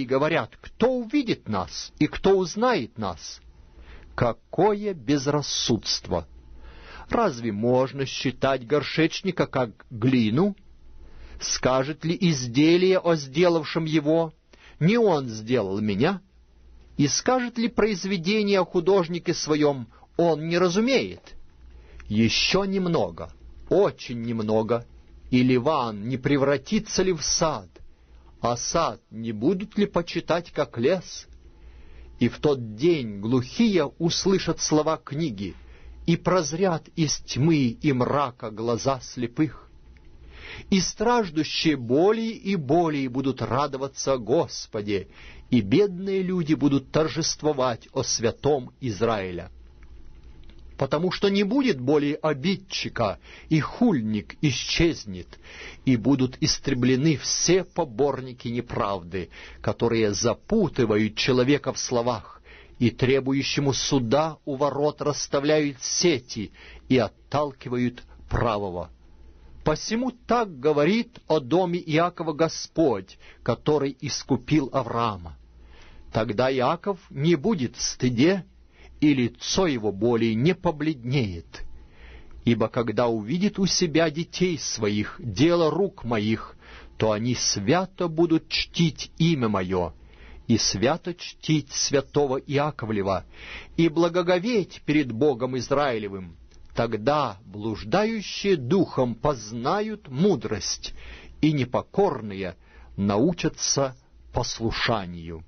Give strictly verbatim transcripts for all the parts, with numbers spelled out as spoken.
и говорят: кто увидит нас и кто узнает нас? Какое безрассудство! Разве можно считать горшечника как глину? Скажет ли изделие о сделавшем его: не он сделал меня? И скажет ли произведение о художнике своем: он не разумеет? Еще немного, очень немного, и Ливан не превратится ли в сад, а сад не будут ли почитать как лес? И в тот день глухие услышат слова книги, и прозрят из тьмы и мрака глаза слепых. И страждущие более и более будут радоваться Господе, и бедные люди будут торжествовать о святом Израиля. Потому что не будет более обидчика, и хульник исчезнет, и будут истреблены все поборники неправды, которые запутывают человека в словах, и требующему суда у ворот расставляют сети и отталкивают правого. Посему так говорит о доме Иакова Господь, который искупил Авраама. Тогда Иаков не будет в стыде, и лицо его более не побледнеет. Ибо когда увидит у себя детей своих дело рук моих, то они свято будут чтить имя мое, и свято чтить святого Иаковлева, и благоговеть перед Богом Израилевым. Тогда блуждающие духом познают мудрость, и непокорные научатся послушанию.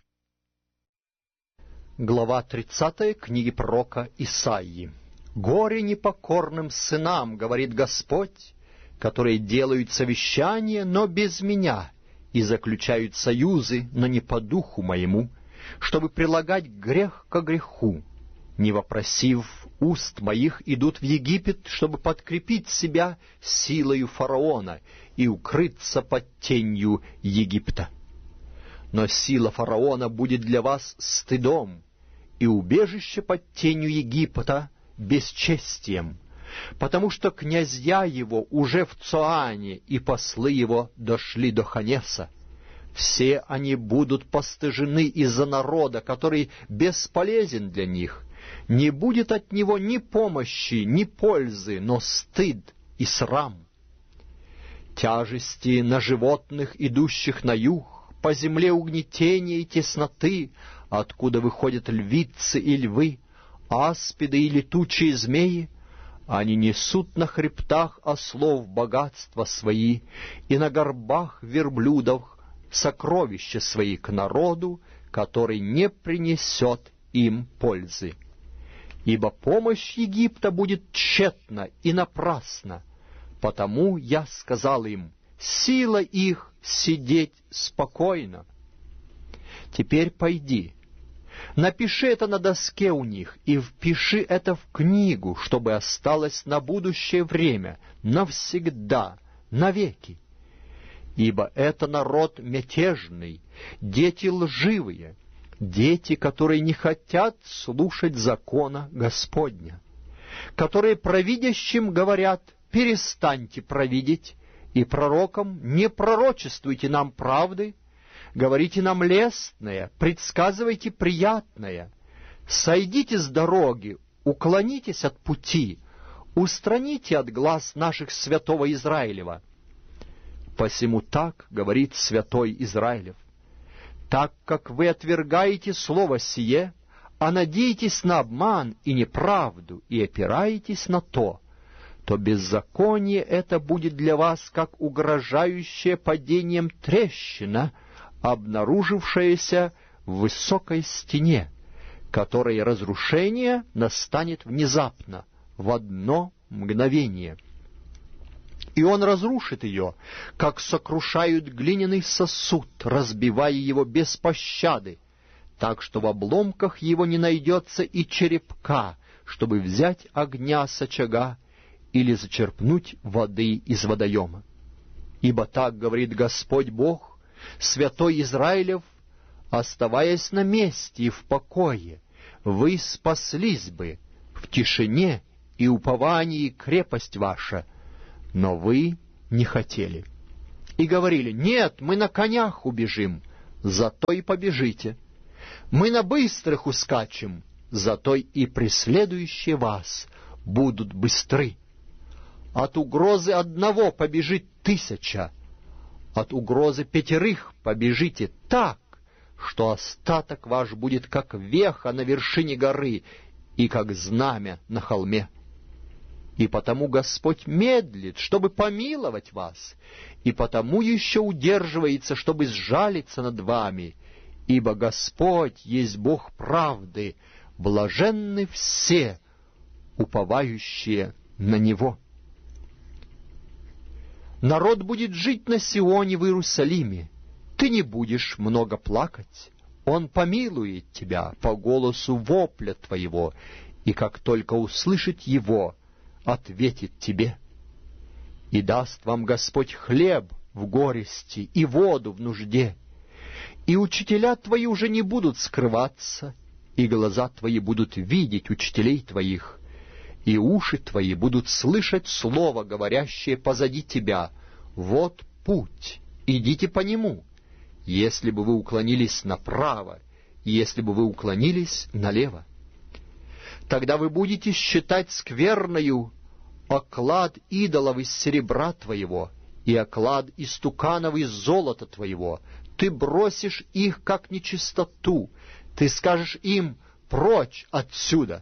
Глава тридцатая книги пророка Исаии. «Горе непокорным сынам, говорит Господь, которые делают совещания, но без меня, и заключают союзы, но не по духу моему, чтобы прилагать грех ко греху. Не вопросив уст моих, идут в Египет, чтобы подкрепить себя силою фараона и укрыться под тенью Египта. Но сила фараона будет для вас стыдом, и убежище под тенью Египта бесчестием, потому что князья его уже в Цоане, и послы его дошли до Ханеса. Все они будут постыжены из-за народа, который бесполезен для них. Не будет от него ни помощи, ни пользы, но стыд и срам. Тяжести на животных, идущих на юг, по земле угнетения и тесноты, откуда выходят львицы и львы, аспиды и летучие змеи. Они несут на хребтах ослов богатства свои, и на горбах верблюдов сокровища свои к народу, который не принесет им пользы. Ибо помощь Египта будет тщетна и напрасна, потому я сказал им: сила их сидеть спокойно. Теперь пойди, напиши это на доске у них, и впиши это в книгу, чтобы осталось на будущее время, навсегда, навеки. Ибо это народ мятежный, дети лживые, дети, которые не хотят слушать закона Господня, которые провидящим говорят: перестаньте провидеть, и пророкам: не пророчествуйте нам правды, говорите нам лестное, предсказывайте приятное. Сойдите с дороги, уклонитесь от пути, устраните от глаз наших святого Израилева. Посему так говорит святой Израилев: так как вы отвергаете слово сие, а надеетесь на обман и неправду, и опираетесь на то, то беззаконие это будет для вас как угрожающая падением трещина, обнаружившаяся в высокой стене, которой разрушение настанет внезапно, в одно мгновение. И он разрушит ее, как сокрушают глиняный сосуд, разбивая его без пощады, так что в обломках его не найдется и черепка, чтобы взять огня с очага или зачерпнуть воды из водоема. Ибо так говорит Господь Бог, святой Израилев: оставаясь на месте и в покое, вы спаслись бы в тишине и уповании крепость ваша, но вы не хотели. И говорили: нет, мы на конях убежим, зато и побежите. Мы на быстрых ускачем, зато и преследующие вас будут быстры. От угрозы одного побежит тысяча, от угрозы пятерых побежите так, что остаток ваш будет как веха на вершине горы и как знамя на холме. И потому Господь медлит, чтобы помиловать вас, и потому еще удерживается, чтобы сжалиться над вами, ибо Господь есть Бог правды, блаженны все, уповающие на Него. Народ будет жить на Сионе в Иерусалиме. Ты не будешь много плакать. Он помилует тебя по голосу вопля твоего, и как только услышит его, ответит тебе. И даст вам Господь хлеб в горести и воду в нужде. И учителя твои уже не будут скрываться, и глаза твои будут видеть учителей твоих, и уши твои будут слышать слово, говорящее позади тебя: вот путь, идите по нему, если бы вы уклонились направо, если бы вы уклонились налево. Тогда вы будете считать скверною оклад идолов из серебра твоего и оклад истуканов из золота твоего. Ты бросишь их, как нечистоту, ты скажешь им: прочь отсюда.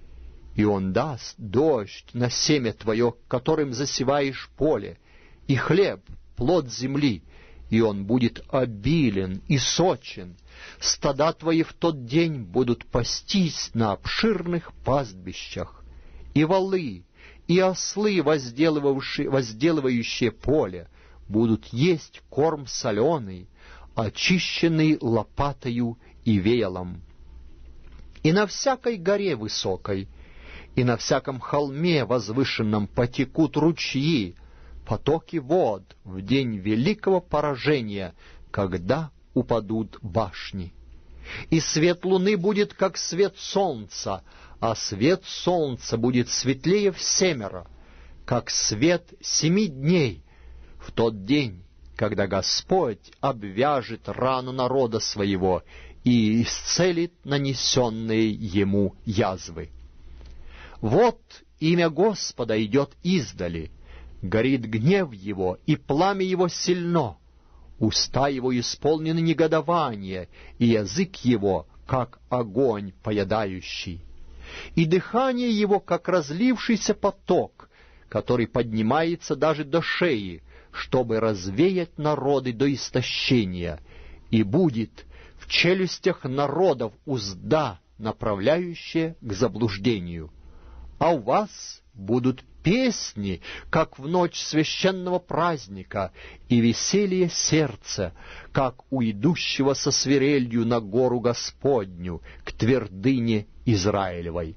И он даст дождь на семя твое, которым засеваешь поле, и хлеб, плод земли, и он будет обилен и сочен. Стада твои в тот день будут пастись на обширных пастбищах, и волы, и ослы, возделывающие, возделывающие поле, будут есть корм соленый, очищенный лопатою и веялом. И на всякой горе высокой, и на всяком холме возвышенном потекут ручьи, потоки вод в день великого поражения, когда упадут башни. И свет луны будет, как свет солнца, а свет солнца будет светлее всемеро, как свет семи дней, в тот день, когда Господь обвяжет рану народа своего и исцелит нанесенные ему язвы. Вот имя Господа идет издали, горит гнев его, и пламя его сильно, уста его исполнены негодования, и язык его, как огонь поедающий, и дыхание его, как разлившийся поток, который поднимается даже до шеи, чтобы развеять народы до истощения, и будет в челюстях народов узда, направляющая к заблуждению. А у вас будут песни, как в ночь священного праздника, и веселье сердца, как у идущего со свирелью на гору Господню, к твердыне Израилевой.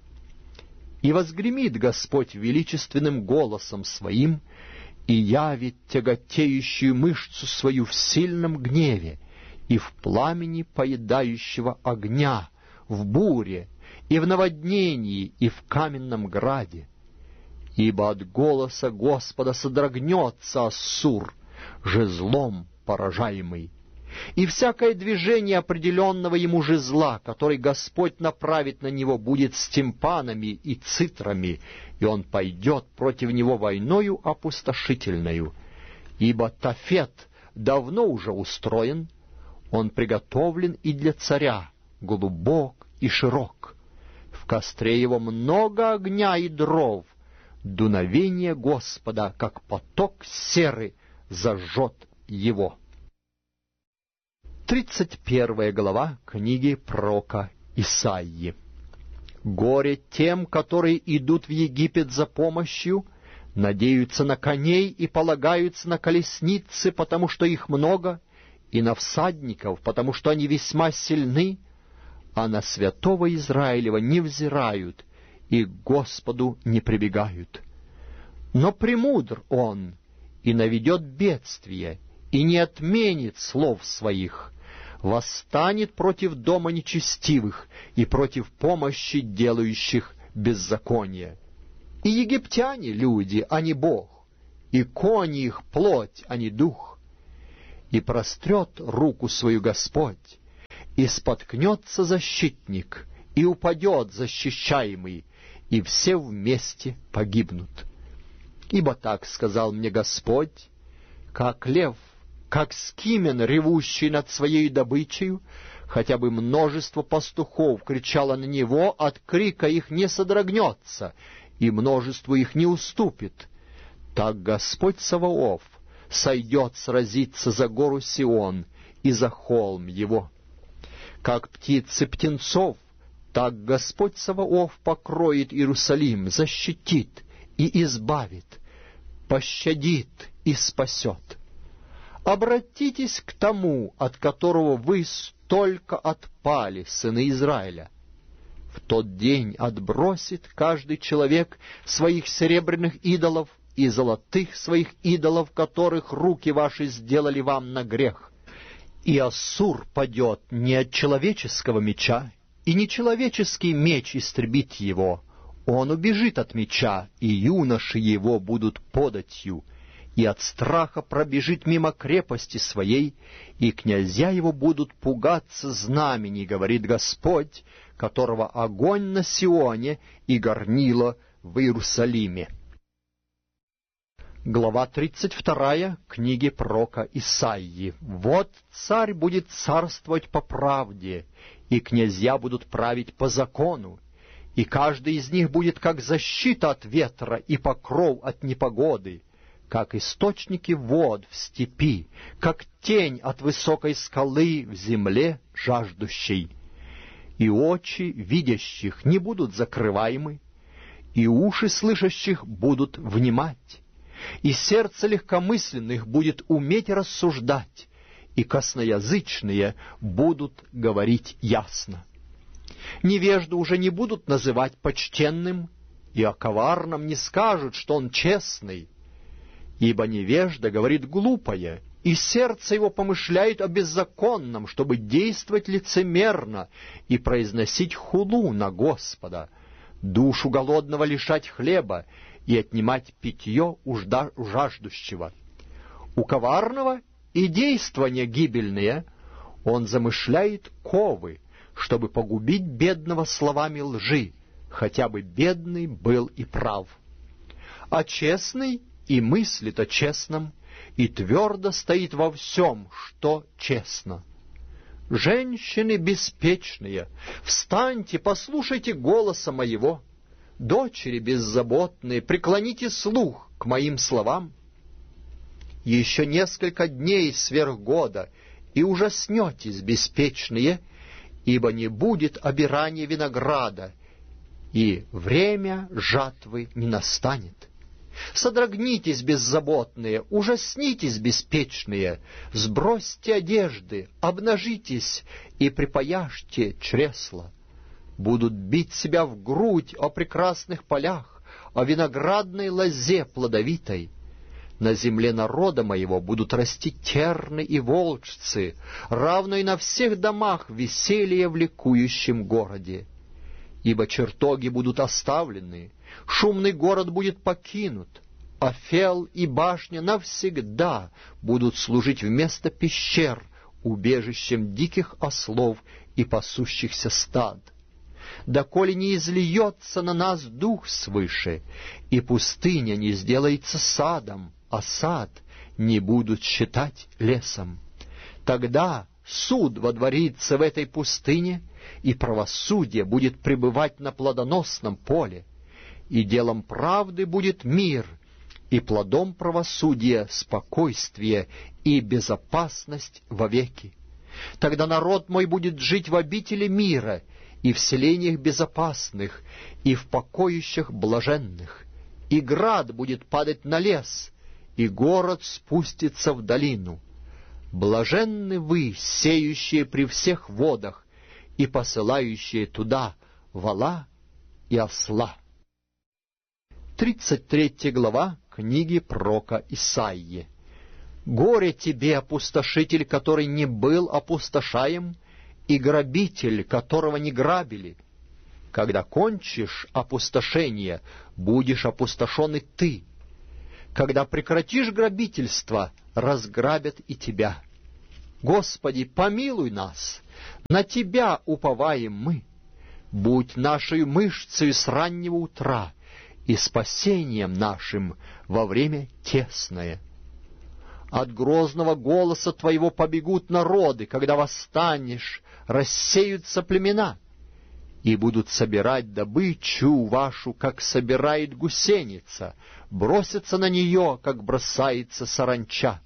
И возгремит Господь величественным голосом своим, и явит тяготеющую мышцу свою в сильном гневе, и в пламени поедающего огня, в буре, и в наводнении, и в каменном граде. Ибо от голоса Господа содрогнется Ассур, жезлом поражаемый, и всякое движение определенного ему жезла, который Господь направит на него, будет с тимпанами и цитрами, и он пойдет против него войною опустошительною. Ибо Тофет давно уже устроен, он приготовлен и для царя, глубок и широк. В костре его много огня и дров, дуновение Господа, как поток серы, зажжет его. Тридцать первая глава книги пророка Исаии. Горе тем, которые идут в Египет за помощью, надеются на коней и полагаются на колесницы, потому что их много, и на всадников, потому что они весьма сильны, а на святого Израилева не взирают и к Господу не прибегают. Но премудр он и наведет бедствие, и не отменит слов своих, восстанет против дома нечестивых и против помощи делающих беззаконие. И египтяне — люди, а не Бог, и кони их — плоть, а не дух. и прострет руку свою Господь, и споткнется защитник, и упадет защищаемый, и все вместе погибнут. Ибо так сказал мне Господь, как лев, как скимен, ревущий над своей добычей, хотя бы множество пастухов кричало на него, от крика их не содрогнется, и множество их не уступит. Так Господь Саваоф сойдет сразиться за гору Сион и за холм его. Как птицы птенцов, так Господь Саваоф покроет Иерусалим, защитит и избавит, пощадит и спасет. Обратитесь к тому, от которого вы столько отпали, сыны Израиля. В тот день отбросит каждый человек своих серебряных идолов и золотых своих идолов, которых руки ваши сделали вам на грех. И Ассур падет не от человеческого меча, и не человеческий меч истребит его. Он убежит от меча, и юноши его будут податью, и от страха пробежит мимо крепости своей, и князья его будут пугаться знамени, говорит Господь, которого огонь на Сионе и горнило в Иерусалиме. Глава тридцать вторая книги пророка Исаии. «Вот царь будет царствовать по правде, и князья будут править по закону, и каждый из них будет как защита от ветра и покров от непогоды, как источники вод в степи, как тень от высокой скалы в земле жаждущей. И очи видящих не будут закрываемы, и уши слышащих будут внимать, и сердце легкомысленных будет уметь рассуждать, и косноязычные будут говорить ясно. Невежду уже не будут называть почтенным, и о коварном не скажут, что он честный, ибо невежда говорит глупое, и сердце его помышляет о беззаконном, чтобы действовать лицемерно и произносить хулу на Господа, душу голодного лишать хлеба и отнимать питье у жаждущего. У коварного и действования гибельные, он замышляет ковы, чтобы погубить бедного словами лжи, хотя бы бедный был и прав. А честный и мыслит о честном, и твердо стоит во всем, что честно. Женщины беспечные, встаньте, послушайте голоса моего. Дочери беззаботные, преклоните слух к моим словам. Еще несколько дней сверх года, и ужаснетесь, беспечные, ибо не будет обирания винограда, и время жатвы не настанет. Содрогнитесь, беззаботные, ужаснитесь, беспечные, сбросьте одежды, обнажитесь и припояжьте чресла. Будут бить себя в грудь о прекрасных полях, о виноградной лозе плодовитой. На земле народа моего будут расти терны и волчцы, равно и на всех домах веселье в ликующем городе. Ибо чертоги будут оставлены, шумный город будет покинут, Афел и башня навсегда будут служить вместо пещер, убежищем диких ослов и пасущихся стад. Доколе не излиется на нас дух свыше, и пустыня не сделается садом, а сад не будут считать лесом. Тогда суд водворится в этой пустыне, и правосудие будет пребывать на плодоносном поле, и делом правды будет мир, и плодом правосудия спокойствие и безопасность вовеки. Тогда народ мой будет жить в обители мира, и в селениях безопасных, и в покоищах блаженных. И град будет падать на лес, и город спустится в долину. Блаженны вы, сеющие при всех водах, и посылающие туда вола и осла. Тридцать третья глава книги пророка Исаии. Горе тебе, опустошитель, который не был опустошаем, и грабитель, которого не грабили. Когда кончишь опустошение, будешь опустошен и ты. Когда прекратишь грабительство, разграбят и тебя. Господи, помилуй нас, на Тебя уповаем мы. Будь нашей мышцей с раннего утра и спасением нашим во время тесное. От грозного голоса Твоего побегут народы, когда восстанешь, рассеются племена, и будут собирать добычу вашу, как собирает гусеница, бросятся на нее, как бросается саранча.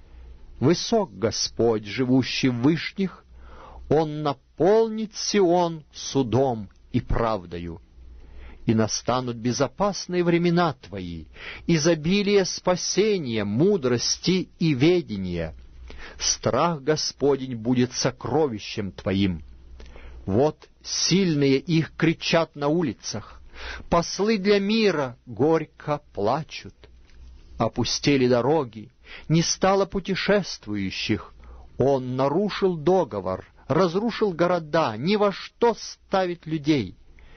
Высок Господь, живущий в вышних, Он наполнит Сион судом и правдою. И настанут безопасные времена Твои, изобилие спасения, мудрости и ведения. Страх Господень будет сокровищем Твоим. Вот сильные их кричат на улицах, послы для мира горько плачут. Опустели дороги, не стало путешествующих. Он нарушил договор, разрушил города, ни во что ставит людей.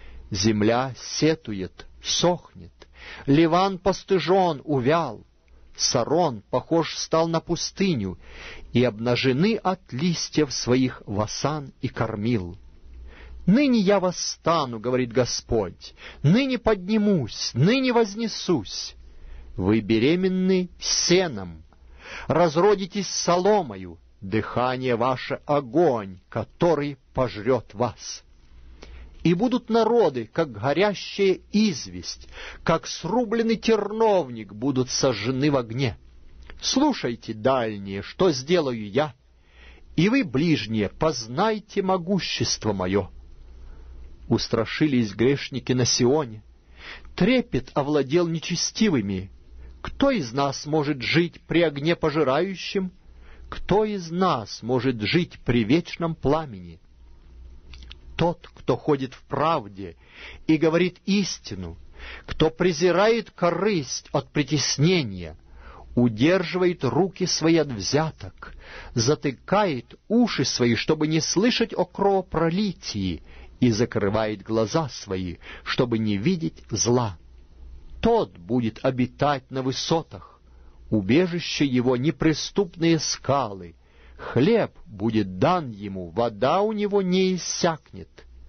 Земля сетует, сохнет, Ливан постыжен, увял, Сарон похож стал на пустыню, и обнажены от листьев своих Васан и Кормил. «Ныне я восстану, — говорит Господь, — ныне поднимусь, ныне вознесусь. Вы беременны сеном, разродитесь соломою, дыхание ваше — огонь, который пожрет вас. И будут народы, как горящая известь, как срубленный терновник будут сожжены в огне. Слушайте, дальние, что сделаю я, и вы, ближние, познайте могущество мое». Устрашились грешники на Сионе, трепет овладел нечестивыми. Кто из нас может жить при огне пожирающем? Кто из нас может жить при вечном пламени? Тот, кто ходит в правде и говорит истину, кто презирает корысть от притеснения, удерживает руки свои от взяток, затыкает уши свои, чтобы не слышать о кровопролитии, и закрывает глаза свои, чтобы не видеть зла. Тот будет обитать на высотах, убежище его неприступные скалы, хлеб будет дан ему, вода у него не иссякнет.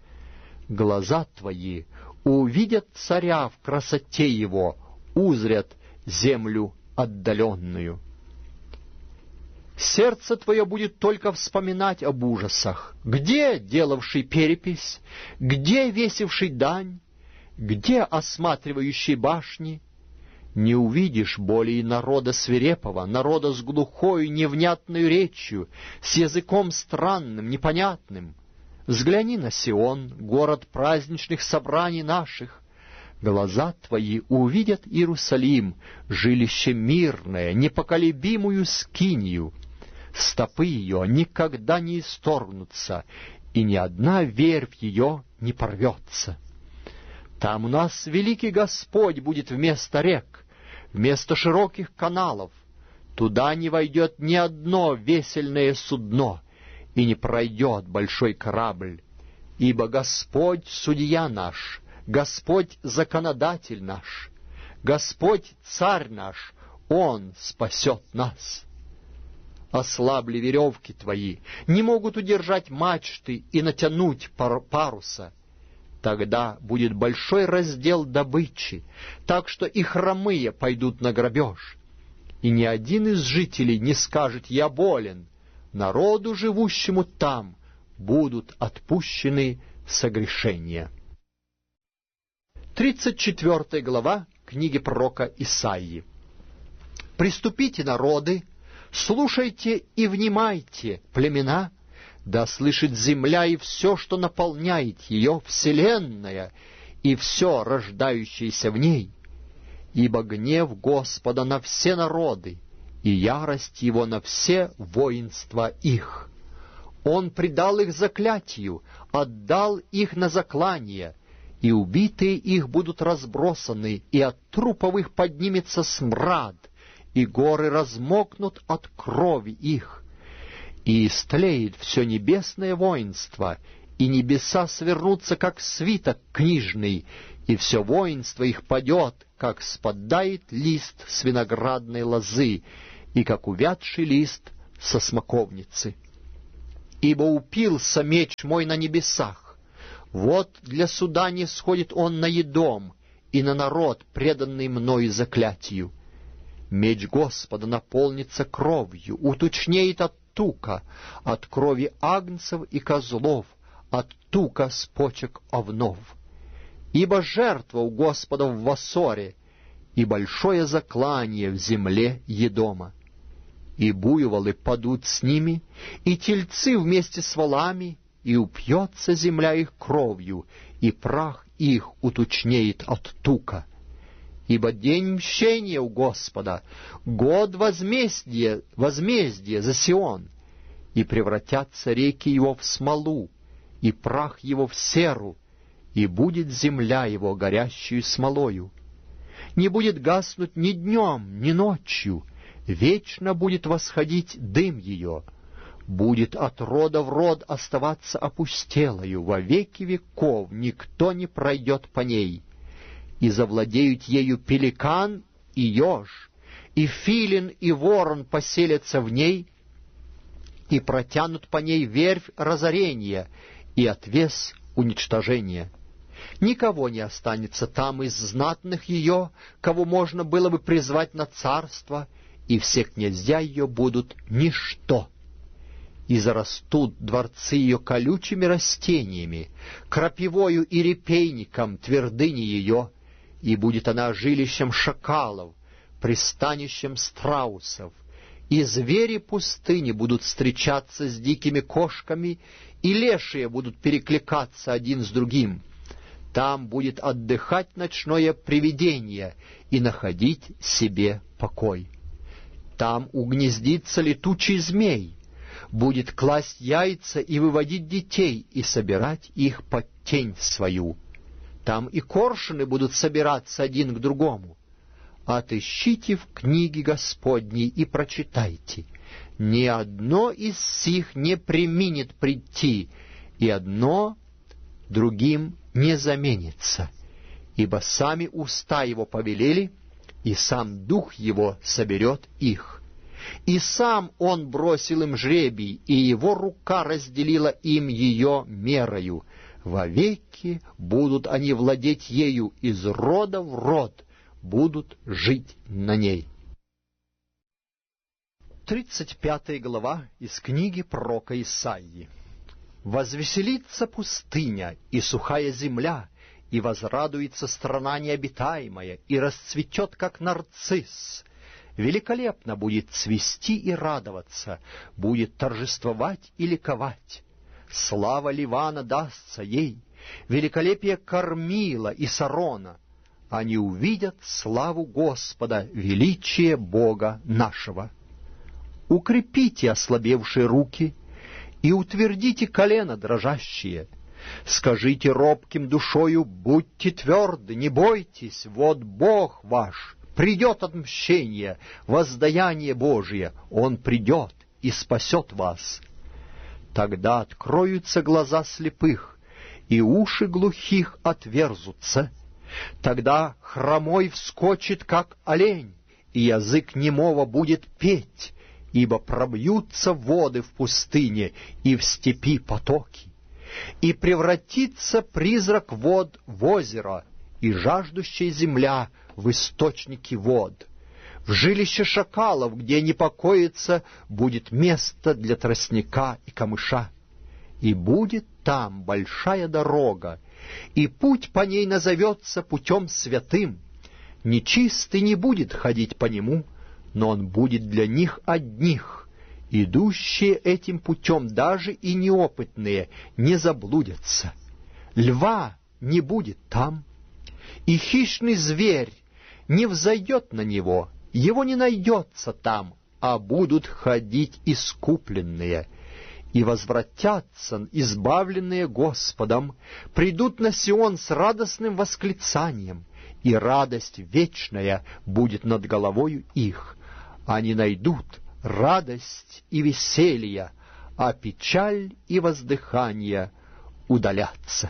Глаза твои увидят царя в красоте его, узрят землю отдаленную. Сердце твое будет только вспоминать об ужасах. Где делавший перепись? Где весивший дань? Где осматривающий башни? Не увидишь более народа свирепого, народа с глухой, невнятной речью, с языком странным, непонятным. Взгляни на Сион, город праздничных собраний наших. Глаза твои увидят Иерусалим, жилище мирное, непоколебимую скинию. Стопы ее никогда не исторгнутся, и ни одна вервь ее не порвется. Там у нас великий Господь будет вместо рек, вместо широких каналов. Туда не войдет ни одно весельное судно, и не пройдет большой корабль. Ибо Господь — судья наш, Господь — законодатель наш, Господь — царь наш, Он спасет нас. Ослабли веревки твои, не могут удержать мачты и натянуть пар паруса. Тогда будет большой раздел добычи, так что и хромые пойдут на грабеж. И ни один из жителей не скажет: «Я болен». Народу, живущему там, будут отпущены согрешения. Тридцать четвёртая глава книги пророка Исаии. «Приступите, народы, слушайте и внимайте, племена, да слышит земля и все, что наполняет ее, вселенная, и все, рождающееся в ней. Ибо гнев Господа на все народы, и ярость Его на все воинства их. Он предал их заклятию, отдал их на заклание, и убитые их будут разбросаны, и от трупов их поднимется смрад, и горы размокнут от крови их. И истлеет все небесное воинство, и небеса свернутся, как свиток книжный, и все воинство их падет, как спадает лист с виноградной лозы, и как увядший лист со смоковницы. Ибо упился меч мой на небесах, вот для суда не сходит он на Едом и на народ, преданный мною заклятию. Меч Господа наполнится кровью, уточнеет от тука, от крови агнцев и козлов, от тука с почек овнов. Ибо жертва у Господа в Вассоре, и большое заклание в земле Едома. И буйволы падут с ними, и тельцы вместе с волами, и упьется земля их кровью, и прах их уточнеет от тука. Ибо день мщения у Господа, год возмездия, возмездия за Сион, и превратятся реки его в смолу, и прах его в серу, и будет земля его горящую смолою. Не будет гаснуть ни днем, ни ночью, вечно будет восходить дым ее, будет от рода в род оставаться опустелою, во веки веков никто не пройдет по ней. И завладеют ею пеликан и еж, и филин и ворон поселятся в ней, и протянут по ней верфь разорения и отвес уничтожения. Никого не останется там из знатных ее, кого можно было бы призвать на царство, и все князья ее будут ничто. И зарастут дворцы ее колючими растениями, крапивою и репейником твердыни ее, и будет она жилищем шакалов, пристанищем страусов, и звери пустыни будут встречаться с дикими кошками, и лешие будут перекликаться один с другим. Там будет отдыхать ночное привидение и находить себе покой. Там угнездится летучий змей, будет класть яйца и выводить детей, и собирать их под тень свою. Там и коршуны будут собираться один к другому. Отыщите в книге Господней и прочитайте. Ни одно из сих не преминет прийти, и одно другим не заменится. Ибо сами уста его повелели, и сам дух его соберет их. И сам он бросил им жребий, и его рука разделила им ее мерою. Вовеки будут они владеть ею, из рода в род будут жить на ней. Тридцать пятая глава из книги пророка Исаии. «Возвеселится пустыня и сухая земля, и возрадуется страна необитаемая, и расцветет, как нарцисс. Великолепно будет цвести и радоваться, будет торжествовать и ликовать. Слава Ливана дастся ей, великолепие Кормила и Сарона. Они увидят славу Господа, величие Бога нашего. Укрепите ослабевшие руки и утвердите колено дрожащие. Скажите робким душою: будьте тверды, не бойтесь, вот Бог ваш, придет отмщение, воздаяние Божие, Он придет и спасет вас. Тогда откроются глаза слепых, и уши глухих отверзутся. Тогда хромой вскочит, как олень, и язык немого будет петь, ибо пробьются воды в пустыне и в степи потоки. И превратится призрак вод в озеро, и жаждущая земля в источники вод. В жилище шакалов, где не покоится, будет место для тростника и камыша. И будет там большая дорога, и путь по ней назовется путем святым. Нечистый не будет ходить по нему, но он будет для них одних. Идущие этим путем даже и неопытные не заблудятся. Льва не будет там, и хищный зверь не взойдет на него, его не найдется там, а будут ходить искупленные. И возвратятся избавленные Господом, придут на Сион с радостным восклицанием, и радость вечная будет над головою их. Они найдут радость и веселье, а печаль и воздыхание удалятся.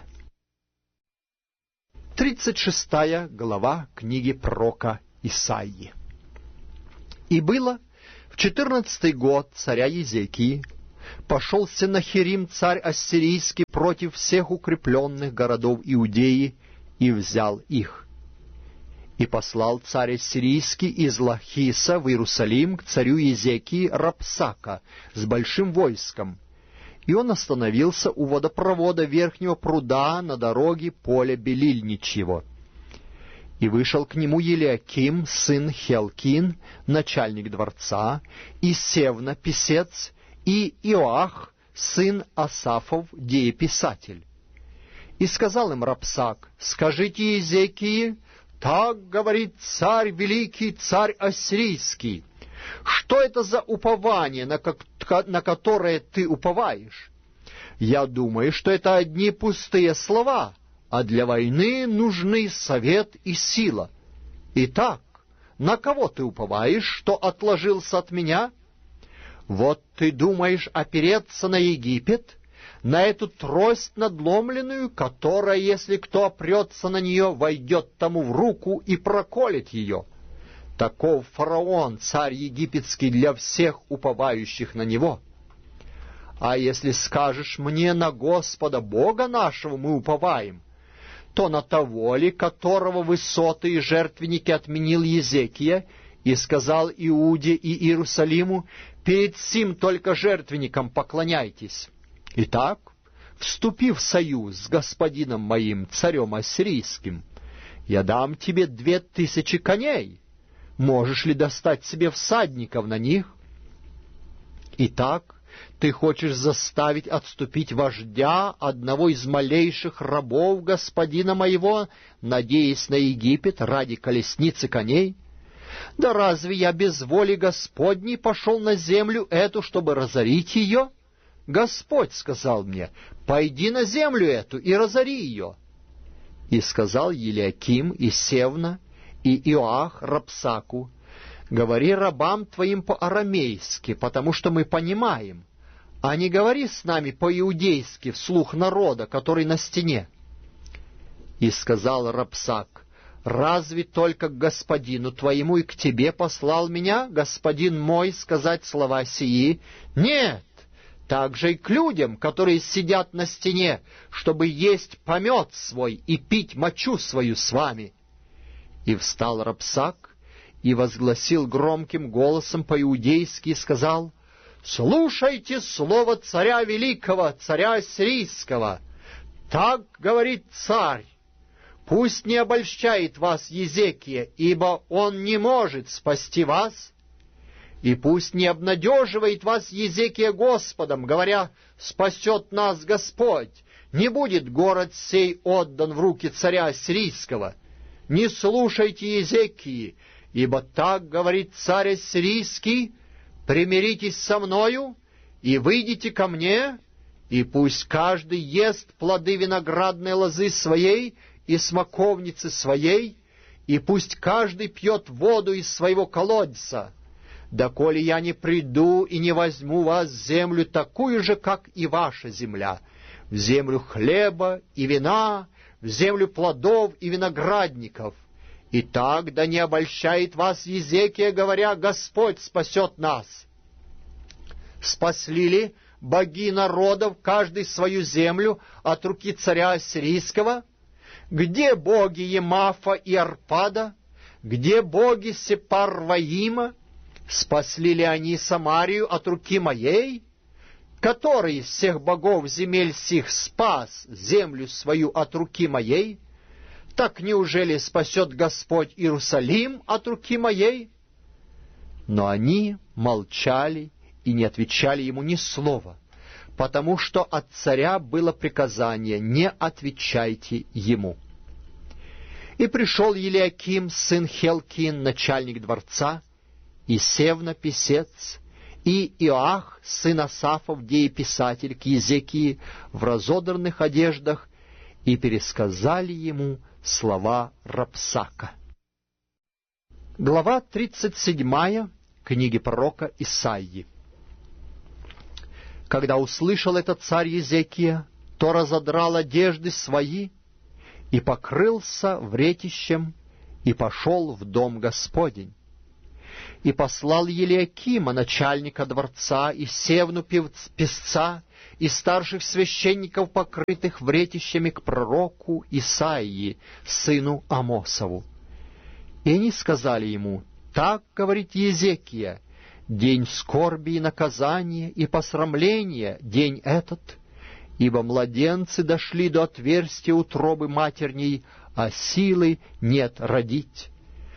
Тридцать шестая глава книги пророка Исаии. «И было В четырнадцатый год царя Езекии пошел Сеннахерим, царь ассирийский, против всех укрепленных городов Иудеи и взял их. И послал царь ассирийский из Лахиса в Иерусалим к царю Езекии Рапсака с большим войском. И он остановился у водопровода верхнего пруда на дороге поля Белильничьего. И вышел к нему Елиаким, сын Хелкин, начальник дворца, и Севна, писец, и Иоах, сын Асафов, дееписатель. И сказал им Рапсак: «Скажите Езекии, так говорит царь великий, царь ассирийский, что это за упование, на, как, на которое ты уповаешь? Я думаю, что это одни пустые слова, а для войны нужны совет и сила. Итак, на кого ты уповаешь, что отложился от меня? Вот ты думаешь опереться на Египет, на эту трость надломленную, которая, если кто опрется на нее, войдет тому в руку и проколет ее. Таков фараон, царь египетский, для всех уповающих на него. А если скажешь мне, на Господа Бога нашего мы уповаем, то на того ли, которого высоты и жертвенники отменил Езекия, и сказал Иуде и Иерусалиму: перед сим только жертвенникам поклоняйтесь. Итак, вступи в союз с господином моим, царем ассирийским, я дам тебе две тысячи коней. Можешь ли достать себе всадников на них? Итак, ты хочешь заставить отступить вождя, одного из малейших рабов господина моего, надеясь на Египет ради колесницы коней? Да разве я без воли Господней пошел на землю эту, чтобы разорить ее? Господь сказал мне: пойди на землю эту и разори ее. И сказал Елиаким и Севна и Иоах Рапсаку: говори рабам твоим по-арамейски, потому что мы понимаем, а не говори с нами по-иудейски вслух народа, который на стене. И сказал Рапсак: разве только к господину твоему и к тебе послал меня господин мой сказать слова сии? Нет, также и к людям, которые сидят на стене, чтобы есть помет свой и пить мочу свою с вами. И встал Рапсак и возгласил громким голосом по-иудейски и сказал: «Слушайте слово царя великого, царя ассирийского. Так говорит царь: пусть не обольщает вас Езекия, ибо он не может спасти вас, и пусть не обнадеживает вас Езекия Господом, говоря: спасет нас Господь, не будет город сей отдан в руки царя ассирийского. Не слушайте Езекии, ибо так говорит царь ассирийский: примиритесь со мною и выйдите ко мне, и пусть каждый ест плоды виноградной лозы своей и смоковницы своей, и пусть каждый пьет воду из своего колодца, доколе я не приду и не возьму вас в землю такую же, как и ваша земля, в землю хлеба и вина, в землю плодов и виноградников. И так да не обольщает вас Езекия, говоря: Господь спасет нас. Спасли ли боги народов каждый свою землю от руки царя ассирийского? Где боги Емафа и Арпада? Где боги Сепарваима? Спасли ли они Самарию от руки моей? Который из всех богов земель сих спас землю свою от руки моей? Так неужели спасет Господь Иерусалим от руки моей? Но они молчали и не отвечали ему ни слова, потому что от царя было приказание: не отвечайте ему. И пришел Елиаким, сын Хелкин, начальник дворца, и Севна, писец, и Иоах, сын Асафов, дееписатель, к Езекии в разодранных одеждах, и пересказали ему слова Рапсака. Глава тридцать седьмая книги пророка Исаии. Когда услышал это царь Езекия, то разодрал одежды свои и покрылся вретищем, и пошел в дом Господень. И послал Елиакима, начальника дворца, и Севну песца, и старших священников, покрытых вретищами, к пророку Исаии, сыну Амосову. И они сказали ему: «Так говорит Езекия, день скорби и наказания, и посрамления день этот, ибо младенцы дошли до отверстия утробы матерней, а силы нет родить».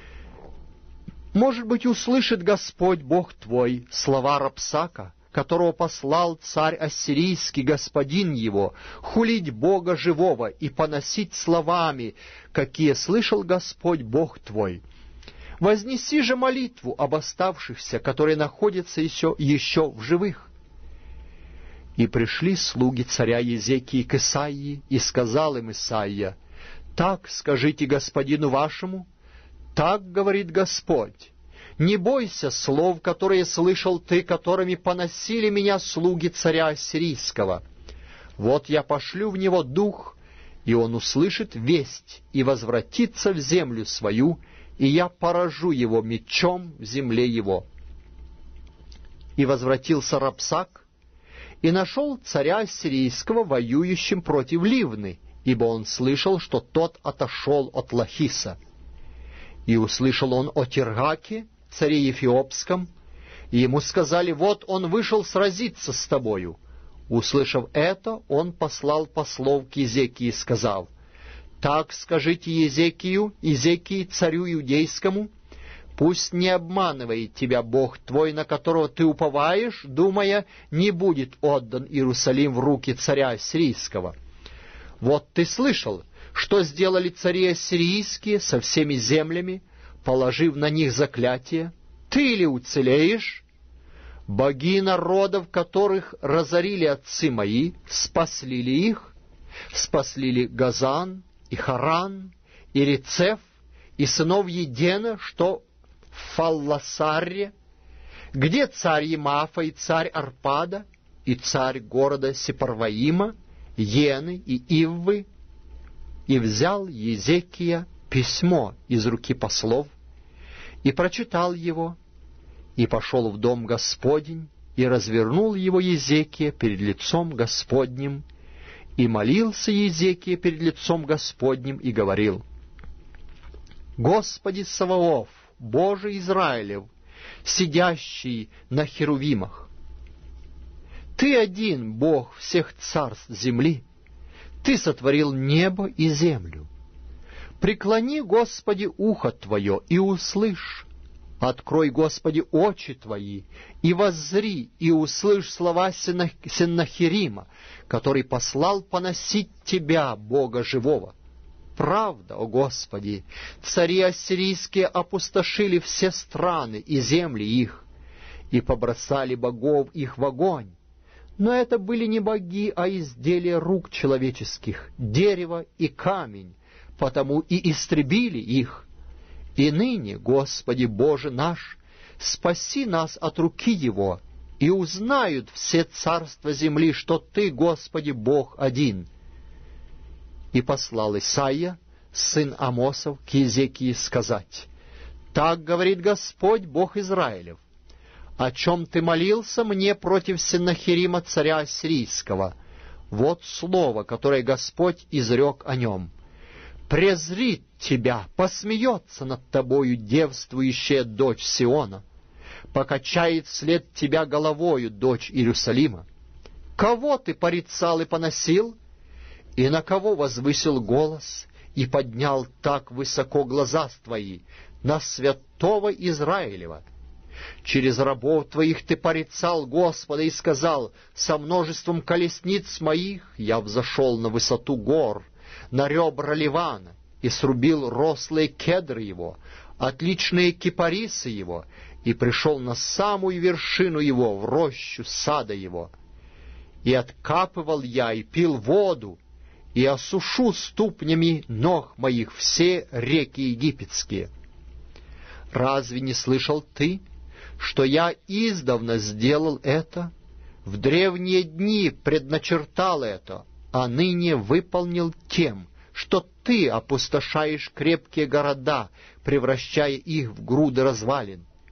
Может быть, услышит Господь Бог твой слова Рапсака, которого послал царь ассирийский, господин его, хулить Бога живого и поносить словами, какие слышал Господь Бог твой. Вознеси же молитву об оставшихся, которые находятся еще, еще в живых. И пришли слуги царя Езекии к Исаии, и сказал им Исаия: «Так скажите господину вашему, так говорит Господь, не бойся слов, которые слышал ты, которыми поносили меня слуги царя ассирийского. Вот я пошлю в него дух, и он услышит весть, и возвратится в землю свою, и я поражу его мечом в земле его». И возвратился Рапсак, и нашел царя ассирийского воюющим против Ливны, ибо он слышал, что тот отошел от Лахиса. И услышал он о Тиргаке, царе Эфиопском, и ему сказали: «Вот он вышел сразиться с тобою». Услышав это, он послал послов к Езекии, сказав: «Так скажите Езекию, Езекии, царю иудейскому, пусть не обманывает тебя Бог твой, на которого ты уповаешь, думая, не будет отдан Иерусалим в руки царя ассирийского. Вот ты слышал, что сделали цари ассирийские со всеми землями, положив на них заклятие. Ты ли уцелеешь? Боги народов, которых разорили отцы мои, спасли ли их? Спасли ли Газан, и Харан, и Рецеф, и сынов Едена, что в Фалласарре? Где царь Емафа и царь Арпада, и царь города Сепарваима, Ены и Иввы?» И взял Езекия письмо из руки послов, и прочитал его, и пошел в дом Господень, и развернул его Езекия перед лицом Господним, и молился Езекия перед лицом Господним, и говорил: «Господи Саваоф, Боже Израилев, сидящий на херувимах, Ты один Бог всех царств земли, Ты сотворил небо и землю. Преклони, Господи, ухо Твое и услышь. Открой, Господи, очи Твои и воззри, и услышь слова Сеннахерима, который послал поносить Тебя, Бога живого. Правда, о Господи, цари ассирийские опустошили все страны и земли их, и побросали богов их в огонь. Но это были не боги, а изделия рук человеческих, дерево и камень, потому и истребили их. И ныне, Господи Боже наш, спаси нас от руки его, и узнают все царства земли, что Ты, Господи, Бог один». И послал Исаия, сын Амосов, к Езекии сказать: «Так говорит Господь, Бог Израилев, о чем ты молился мне против Сеннахерима, царя ассирийского? Вот слово, которое Господь изрек о нем. Презрит тебя, посмеется над тобою девствующая дочь Сиона, покачает вслед тебя головою дочь Иерусалима. Кого ты порицал и поносил, и на кого возвысил голос, и поднял так высоко глаза твои? На святого Израилева. Через рабов твоих ты порицал Господа и сказал: со множеством колесниц моих я взошел на высоту гор, на ребра Ливана, и срубил рослые кедры его, отличные кипарисы его, и пришел на самую вершину его, в рощу сада его. И откапывал я, и пил воду, и осушу ступнями ног моих все реки египетские. Разве не слышал ты, что я издавна сделал это, в древние дни предначертал это, а ныне выполнил тем, что ты опустошаешь крепкие города, превращая их в груды развалин?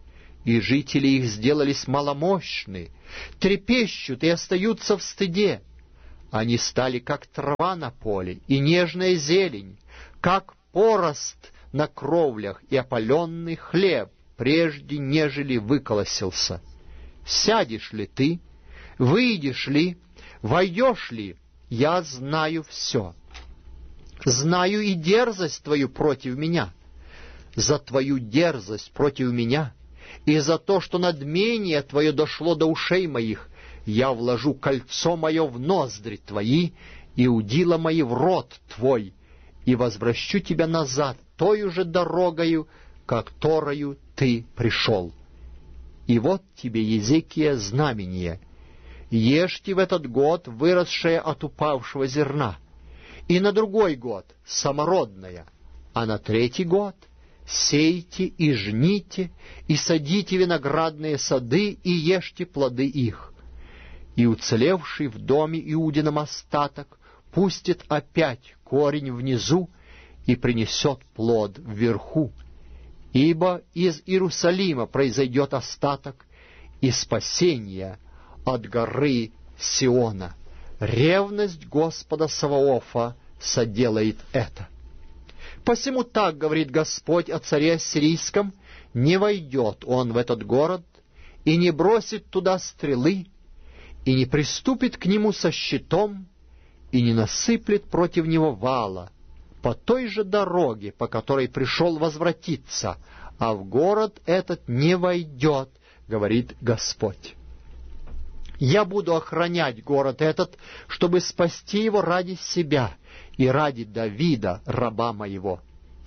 и жители их сделались маломощны, трепещут и остаются в стыде. Они стали, как трава на поле, и нежная зелень, как порост на кровлях, и опаленный хлеб, прежде нежели выколосился. Сядешь ли ты, выйдешь ли, войдешь ли, я знаю все. Знаю и дерзость твою против меня. За твою дерзость против меня и за то, что надмение твое дошло до ушей моих, я вложу кольцо мое в ноздри твои и удила мои в рот твой, и возвращу тебя назад тою же дорогою, которою ты пришел. И вот тебе, Езекия, знамение. Ешьте в этот год выросшее от упавшего зерна, и на другой год самородное, а на третий год сейте и жните, и садите виноградные сады, и ешьте плоды их. И уцелевший в доме Иудином остаток пустит опять корень внизу и принесет плод вверху, ибо из Иерусалима произойдет остаток и спасение от горы Сиона. Ревность Господа Саваофа соделает это. Посему так говорит Господь о царе ассирийском: не войдет он в этот город, и не бросит туда стрелы, и не приступит к нему со щитом, и не насыплет против него вала, по той же дороге, по которой пришел возвратиться, а в город этот не войдет, говорит Господь. Я буду охранять город этот, чтобы спасти его ради себя и ради Давида, раба моего.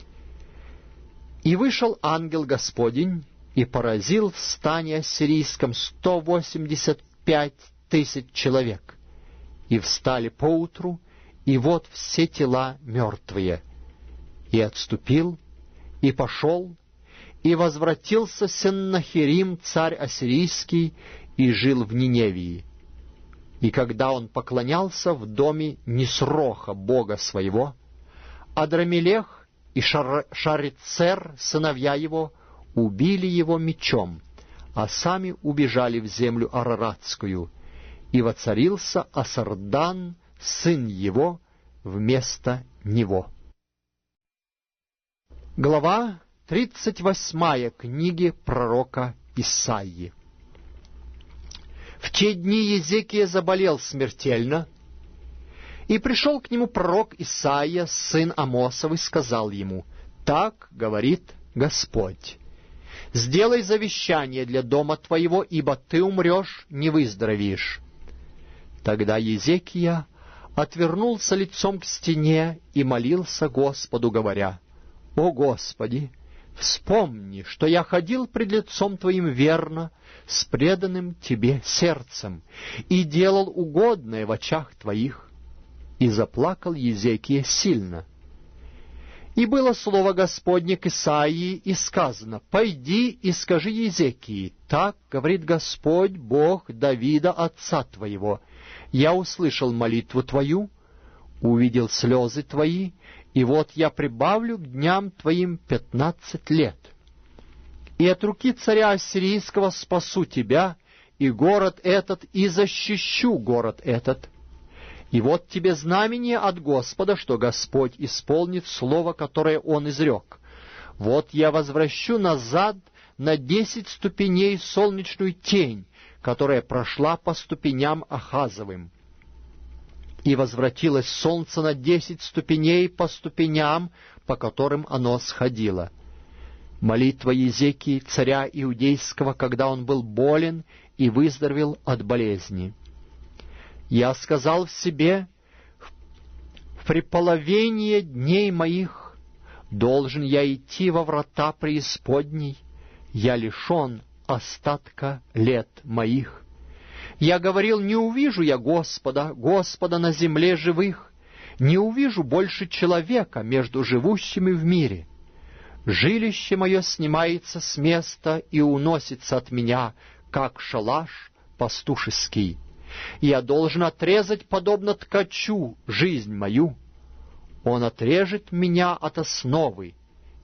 И вышел ангел Господень и поразил в стане ассирийском сто восемьдесят пять тысяч человек. И встали поутру, и вот все тела мертвые. И отступил, и пошел, и возвратился Сеннахерим, царь ассирийский, и жил в Ниневии. И когда он поклонялся в доме Нисроха, бога своего, Адрамелех и Шар... Шарицер, сыновья его, убили его мечом, а сами убежали в землю Араратскую, и воцарился Асардан, сын его, вместо него. Глава тридцать восьмая книги пророка Исаии. В те дни Езекия заболел смертельно, и пришел к нему пророк Исаия, сын Амосов, и сказал ему: «Так говорит Господь, сделай завещание для дома твоего, ибо ты умрешь, не выздоровеешь». Тогда Езекия отвернулся лицом к стене и молился Господу, говоря: «О Господи, вспомни, что я ходил пред лицом Твоим верно, с преданным Тебе сердцем, и делал угодное в очах Твоих». И заплакал Езекия сильно. И было слово Господне к Исаии, и сказано: «Пойди и скажи Езекии, так говорит Господь, Бог Давида, отца твоего: я услышал молитву твою, увидел слезы твои, и вот я прибавлю к дням твоим пятнадцать лет. И от руки царя ассирийского спасу тебя, и город этот, и защищу город этот. И вот тебе знамение от Господа, что Господь исполнит слово, которое Он изрек. Вот я возвращу назад на десять ступеней солнечную тень, которая прошла по ступеням Ахазовым. И возвратилось солнце на десять ступеней по ступеням, по которым оно сходило». Молитва Езекии, царя Иудейского, когда он был болен и выздоровел от болезни. «Я сказал в себе: в преполовение дней моих должен я идти во врата преисподней, я лишен остатка лет моих. Я говорил: не увижу я Господа, Господа на земле живых, не увижу больше человека между живущими в мире. Жилище мое снимается с места и уносится от меня, как шалаш пастушеский. Я должен отрезать, подобно ткачу, жизнь мою. Он отрежет меня от основы,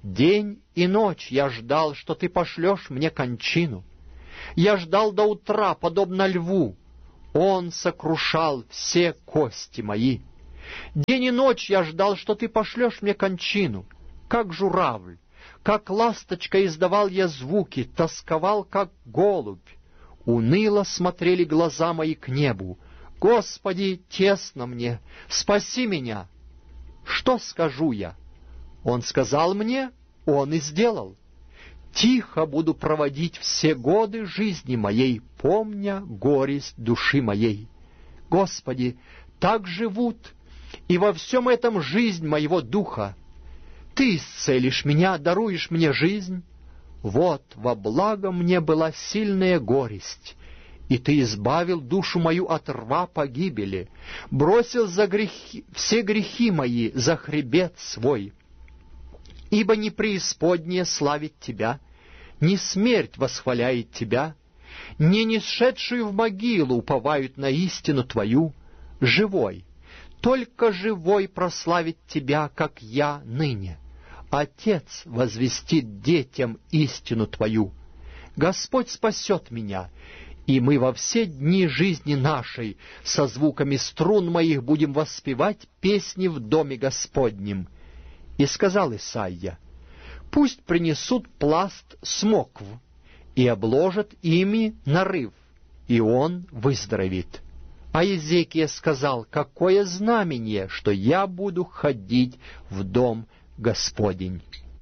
День и ночь я ждал, что ты пошлешь мне кончину. Я ждал до утра, подобно льву. Он сокрушал все кости мои. День и ночь я ждал, что ты пошлешь мне кончину. Как журавль, как ласточка издавал я звуки, тосковал, как голубь. Уныло смотрели глаза мои к небу. Господи, тесно мне, спаси меня. Что скажу я? Он сказал мне, он и сделал. Тихо буду проводить все годы жизни моей, помня горесть души моей. Господи, так живут, и во всем этом жизнь моего духа. Ты исцелишь меня, даруешь мне жизнь. Вот, во благо мне была сильная горесть, и ты избавил душу мою от рва погибели, бросил за грехи, все грехи мои за хребет свой. Ибо не преисподняя славит тебя, не смерть восхваляет тебя, не нисшедшую в могилу уповают на истину твою. Живой, только живой прославит тебя, как я ныне. Отец возвестит детям истину твою. Господь спасет меня, и мы во все дни жизни нашей со звуками струн моих будем воспевать песни в доме Господнем. И сказал Исайя: пусть принесут пласт смокв и обложат ими нарыв, и он выздоровеет. А Иезекия сказал: какое знамение, что я буду ходить в дом Господень.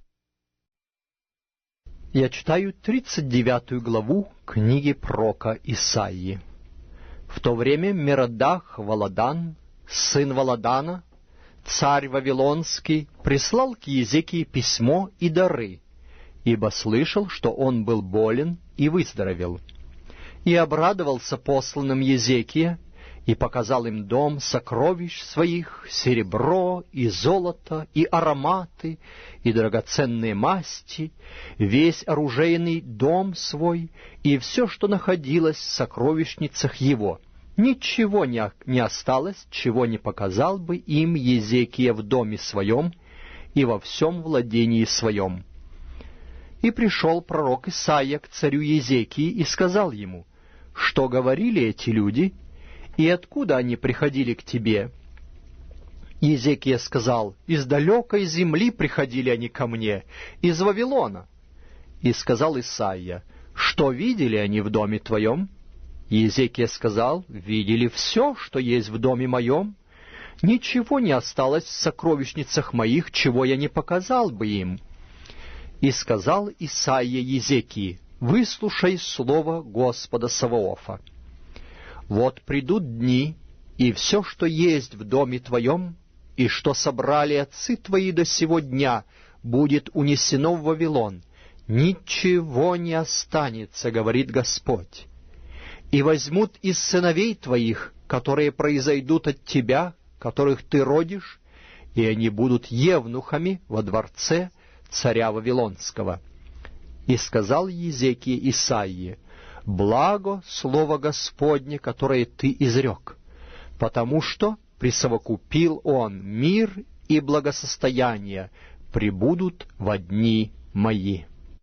Я читаю тридцать девятую главу книги пророка Исаии. В то время Меродах Валадан, сын Валадана, царь Вавилонский, прислал к Иезекии письмо и дары, ибо слышал, что он был болен и выздоровел. И обрадовался посланным Иезекия, и показал им дом сокровищ своих, серебро и золото, и ароматы, и драгоценные масти, весь оружейный дом свой, и все, что находилось в сокровищницах его. Ничего не, не осталось, чего не показал бы им Иезекия в доме своем и во всем владении своем. И пришел пророк Исаия к царю Иезекии и сказал ему: что говорили эти люди, и откуда они приходили к тебе? Иезекия сказал: из далекой земли приходили они ко мне, из Вавилона. И сказал Исаия: что видели они в доме твоем? Иезекия сказал: видели все, что есть в доме моем. Ничего не осталось в сокровищницах моих, чего я не показал бы им. И сказал Исаия Иезекии: выслушай слово Господа Саваофа. Вот придут дни, и все, что есть в доме твоем, и что собрали отцы твои до сего дня, будет унесено в Вавилон. Ничего не останется, говорит Господь. И возьмут из сыновей твоих, которые произойдут от тебя, которых ты родишь, и они будут евнухами во дворце царя Вавилонского. И сказал Иезекия Исаии: благо слово Господне, которое ты изрек, потому что присовокупил он мир и благосостояние, пребудут во дни мои.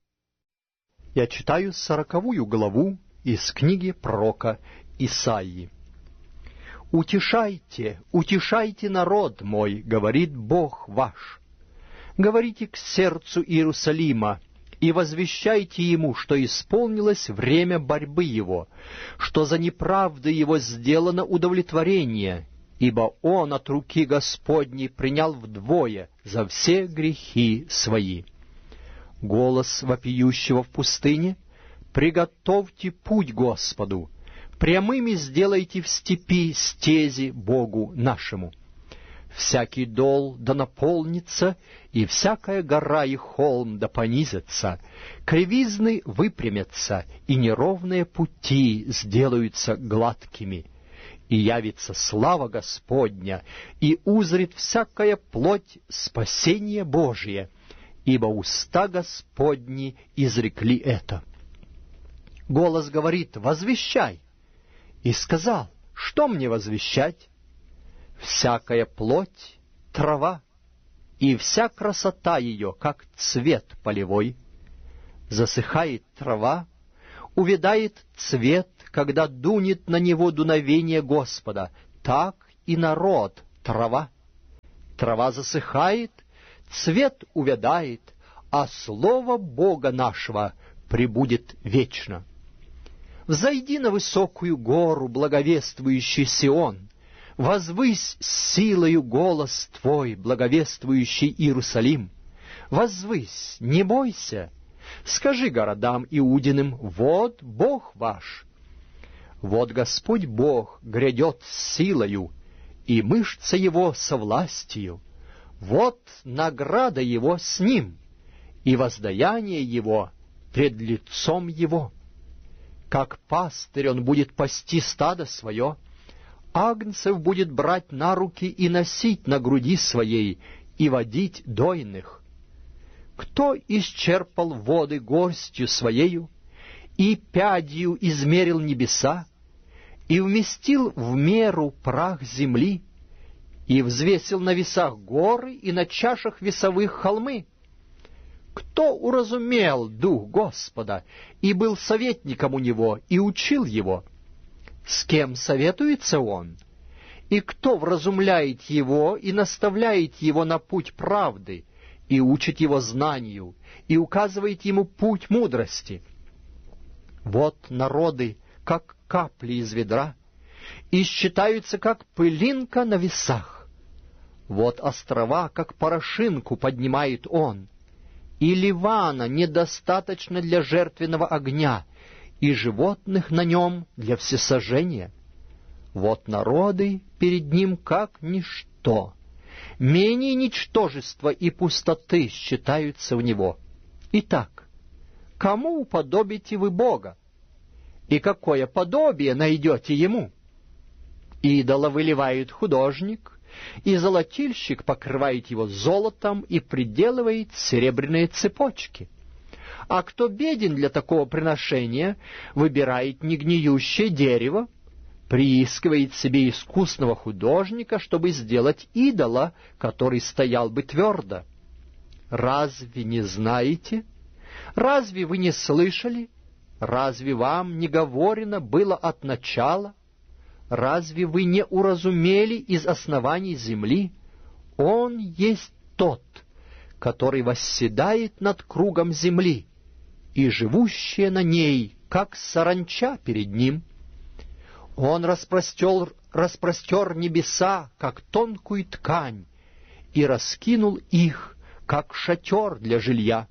Я читаю сороковую главу из книги пророка Исаии. «Утешайте, утешайте народ мой, говорит Бог ваш. Говорите к сердцу Иерусалима, и возвещайте ему, что исполнилось время борьбы его, что за неправды его сделано удовлетворение, ибо он от руки Господней принял вдвое за все грехи свои. Голос вопиющего в пустыне: приготовьте путь Господу, прямыми сделайте в степи стези Богу нашему. Всякий дол да наполнится, и всякая гора и холм да понизятся, кривизны выпрямятся, и неровные пути сделаются гладкими. И явится слава Господня, и узрит всякая плоть спасение Божие, ибо уста Господни изрекли это. Голос говорит: возвещай. И сказал: что мне возвещать? Всякая плоть — трава, и вся красота ее, как цвет полевой. Засыхает трава, увядает цвет, когда дунет на него дуновение Господа, так и народ трава. Трава засыхает, цвет увядает, а слово Бога нашего пребудет вечно. Взойди на высокую гору, благовествующий Сион, возвысь силою голос твой, благовествующий Иерусалим. Возвысь, не бойся, скажи городам Иудиным: вот Бог ваш. Вот Господь Бог грядет с силою, и мышца его со властью. Вот награда его с ним, и воздаяние его пред лицом его. Как пастырь он будет пасти стадо свое, агнцев будет брать на руки и носить на груди своей, и водить дойных. Кто исчерпал воды горстью своею, и пядью измерил небеса, и вместил в меру прах земли, и взвесил на весах горы и на чашах весовых холмы? Кто уразумел дух Господа, и был советником у него, и учил его? С кем советуется он? И кто вразумляет его, и наставляет его на путь правды, и учит его знанию, и указывает ему путь мудрости? Вот народы, как капли из ведра, и считаются, как пылинка на весах. Вот острова, как порошинку поднимает он, и Ливана недостаточно для жертвенного огня, и животных на нем для всесожжения. Вот народы перед ним как ничто, менее ничтожества и пустоты считаются в него. Итак, кому уподобите вы Бога? И какое подобие найдете ему? Идола выливает художник, и золотильщик покрывает его золотом и приделывает серебряные цепочки. А кто беден для такого приношения, выбирает негниющее дерево, приискивает себе искусного художника, чтобы сделать идола, который стоял бы твердо. Разве не знаете? Разве вы не слышали? Разве вам не говорено было от начала? Разве вы не уразумели из оснований земли? Он есть тот, который восседает над кругом земли, и живущие на ней, как саранча перед ним. Он распростер, распростер небеса, как тонкую ткань, и раскинул их, как шатер для жилья.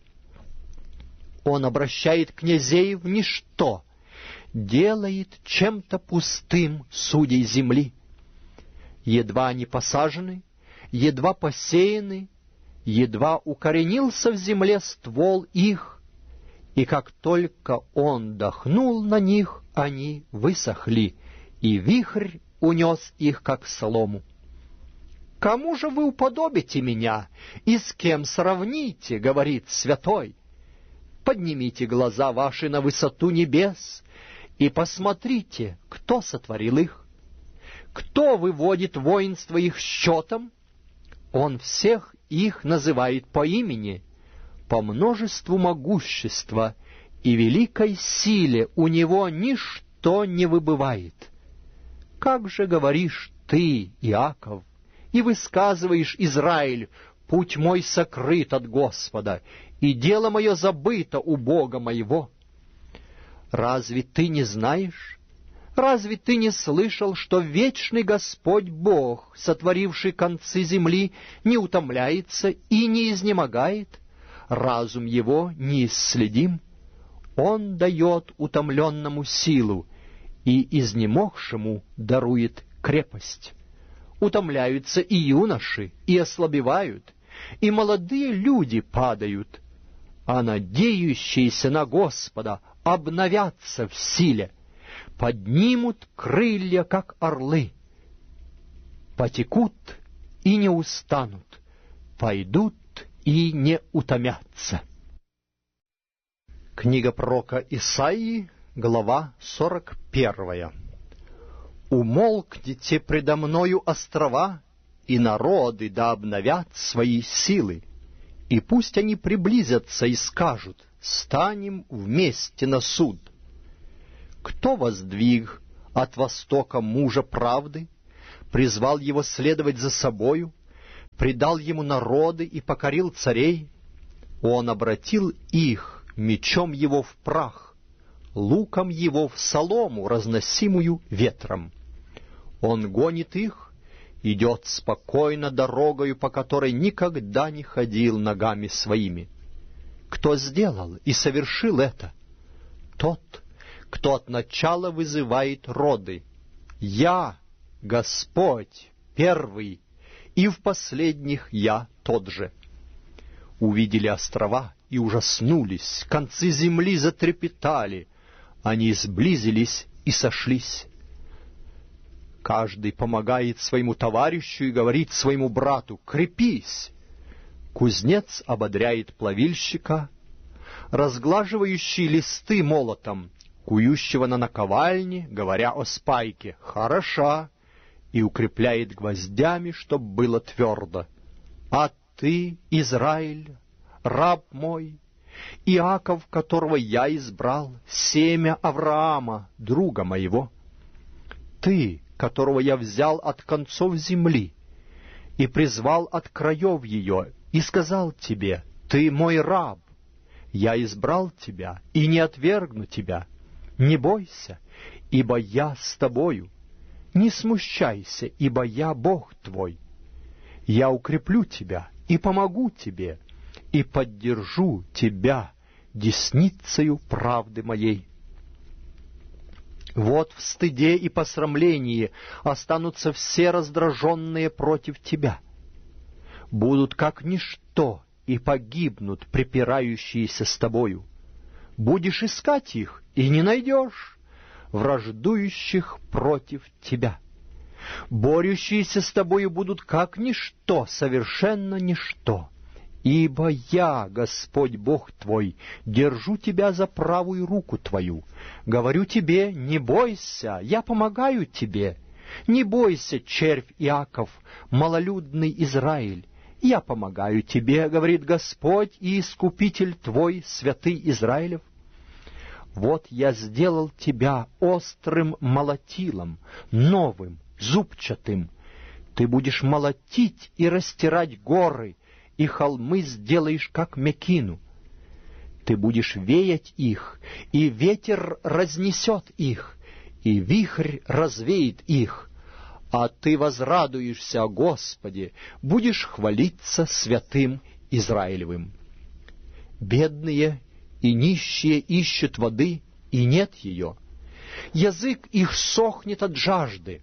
Он обращает князей в ничто, делает чем-то пустым судей земли. Едва они посажены, едва посеяны, едва укоренился в земле ствол их, и как только он дохнул на них, они высохли, и вихрь унес их, как солому. «Кому же вы уподобите меня, и с кем сравните?» — говорит святой. «Поднимите глаза ваши на высоту небес, и посмотрите, кто сотворил их. Кто выводит воинство их счетом? Он всех их называет по имени, по множеству могущества и великой силе у него ничто не выбывает. Как же говоришь ты, Иаков, и высказываешь, Израиль: путь мой сокрыт от Господа, и дело мое забыто у Бога моего? Разве ты не знаешь? Разве ты не слышал, что вечный Господь Бог, сотворивший концы земли, не утомляется и не изнемогает? Разум его неисследим. Он дает утомленному силу, и изнемогшему дарует крепость. Утомляются и юноши, и ослабевают, и молодые люди падают, а надеющиеся на Господа обновятся в силе, поднимут крылья, как орлы, потекут и не устанут, пойдут и не утомятся. Книга пророка Исаии, глава сорок первая. «Умолкните предо мною острова, и народы да обновят свои силы. И пусть они приблизятся и скажут: станем вместе на суд. Кто воздвиг от востока мужа правды, призвал его следовать за собою, предал ему народы и покорил царей? Он обратил их мечом его в прах, луком его в солому, разносимую ветром. Он гонит их, идет спокойно дорогою, по которой никогда не ходил ногами своими. Кто сделал и совершил это? Тот, кто от начала вызывает роды. Я, Господь, первый, и в последних я тот же. Увидели острова и ужаснулись, концы земли затрепетали, они сблизились и сошлись. Каждый помогает своему товарищу и говорит своему брату: крепись. Кузнец ободряет плавильщика, разглаживающий листы молотом, кующего на наковальне, говоря о спайке: хороша, и укрепляет гвоздями, чтоб было твердо. А ты, Израиль, раб мой, Иаков, которого я избрал, семя Авраама, друга моего, ты, которого я взял от концов земли и призвал от краев ее, и сказал тебе: ты мой раб, я избрал тебя и не отвергну тебя. Не бойся, ибо я с тобою. Не смущайся, ибо я Бог твой. Я укреплю тебя и помогу тебе, и поддержу тебя десницею правды моей. Вот в стыде и посрамлении останутся все раздраженные против тебя. Будут как ничто и погибнут припирающиеся с тобою. Будешь искать их и не найдешь, враждующих против тебя. Борющиеся с тобою будут как ничто, совершенно ничто. Ибо я, Господь Бог твой, держу тебя за правую руку твою. Говорю тебе: не бойся, я помогаю тебе. Не бойся, червь Иаков, малолюдный Израиль. Я помогаю тебе, говорит Господь и Искупитель твой, святый Израилев. Вот я сделал тебя острым молотилом, новым, зубчатым. Ты будешь молотить и растирать горы, и холмы сделаешь, как мекину. Ты будешь веять их, и ветер разнесет их, и вихрь развеет их. А ты возрадуешься о Господе, будешь хвалиться святым Израилевым. Бедные и нищие ищут воды, и нет ее. Язык их сохнет от жажды.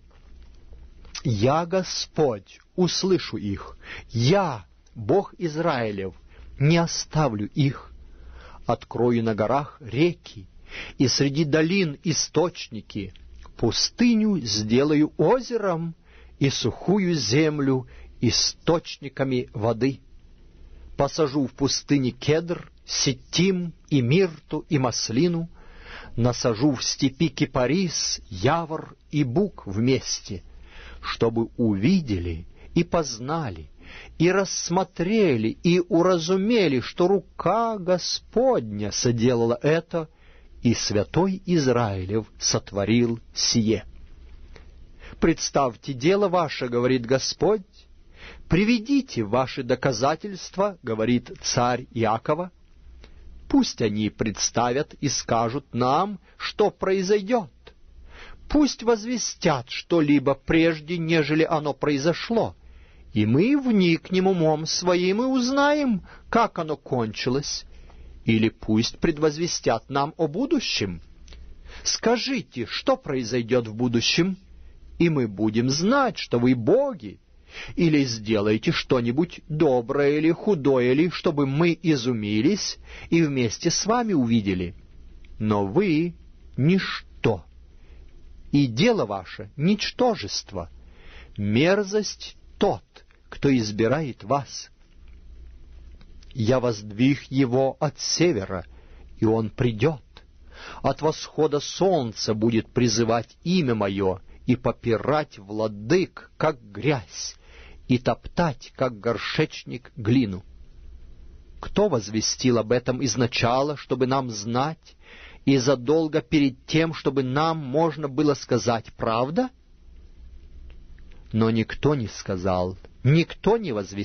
Я, Господь, услышу их. Я, Бог Израилев, не оставлю их. Открою на горах реки, и среди долин источники. Пустыню сделаю озером, и сухую землю источниками воды. Посажу в пустыне кедр, сеттим и мирту и маслину, насажу в степи кипарис, явор и бук вместе, чтобы увидели и познали, и рассмотрели, и уразумели, что рука Господня соделала это, и святой Израилев сотворил сие. Представьте дело ваше, говорит Господь, приведите ваши доказательства, говорит царь Иакова. Пусть они представят и скажут нам, что произойдет. Пусть возвестят что-либо прежде, нежели оно произошло, и мы вникнем умом своим и узнаем, как оно кончилось. Или пусть предвозвестят нам о будущем. Скажите, что произойдет в будущем, и мы будем знать, что вы боги. Или сделайте что-нибудь доброе или худое ли, чтобы мы изумились и вместе с вами увидели. Но вы — ничто, и дело ваше — ничтожество. Мерзость тот, кто избирает вас. Я воздвиг его от севера, и он придет. От восхода солнца будет призывать имя мое и попирать владык, как грязь, и топтать, как горшечник, глину. Кто возвестил об этом изначала, чтобы нам знать, и задолго перед тем, чтобы нам можно было сказать правда? Но никто не сказал, никто не возвестил.